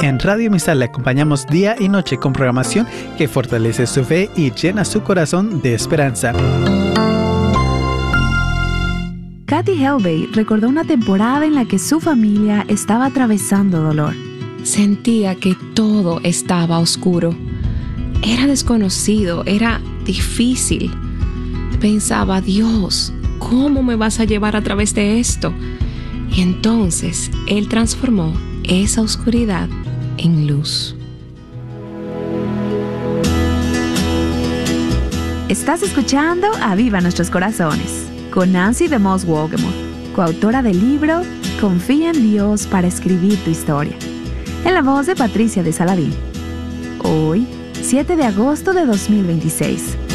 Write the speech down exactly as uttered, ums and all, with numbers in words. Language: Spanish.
En Radio Misal le acompañamos día y noche con programación que fortalece su fe y llena su corazón de esperanza. Kathy Helbey recordó una temporada en la que su familia estaba atravesando dolor. Sentía que todo estaba oscuro. Era desconocido, era difícil. Pensaba, Dios, ¿cómo me vas a llevar a través de esto? Y entonces Él transformó esa oscuridad en luz. Estás escuchando Aviva Nuestros Corazones con Nancy DeMoss Wolgemuth, coautora del libro Confía en Dios para escribir tu historia, en la voz de Patricia de Saladín. Hoy, siete de agosto de dos mil veintiséis.